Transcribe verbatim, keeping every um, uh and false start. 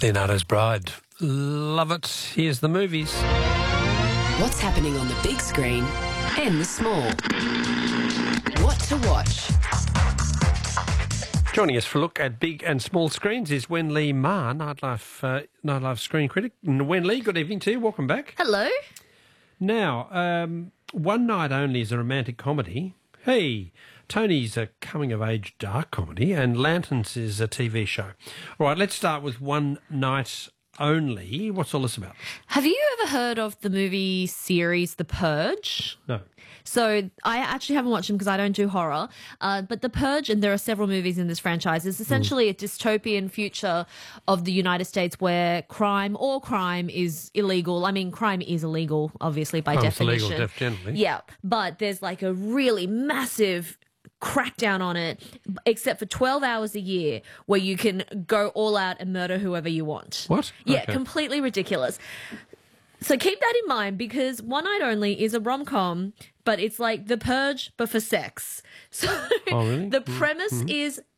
Leonardo's Bride. Love it. Here's the movies. What's happening on the big screen and the small? What to watch? Joining us for a look at big and small screens is Wen Lee Ma, Nightlife, uh, Nightlife screen critic. Wen Lee, good evening to you. Welcome back. Hello. Now, um, One Night Only is a romantic comedy. Hey, Tony's a coming-of-age dark comedy, and Lanterns is a T V show. All right, let's start with One Night Only. What's all this about? Have you ever heard of the movie series The Purge? No. So I actually haven't watched them because I don't do horror. Uh, but The Purge, and there are several movies in this franchise, is essentially mm. a dystopian future of the United States where crime or crime is illegal. I mean, crime is illegal, obviously, by oh, definition. It's illegal, definitely. Yeah, but there's like a really massive crackdown on it, except for twelve hours a year where you can go all out and murder whoever you want. What? Yeah, okay. Completely ridiculous. So keep that in mind, because One Night Only is a rom-com, but it's like The Purge, but for sex. So oh, really? the premise mm-hmm. is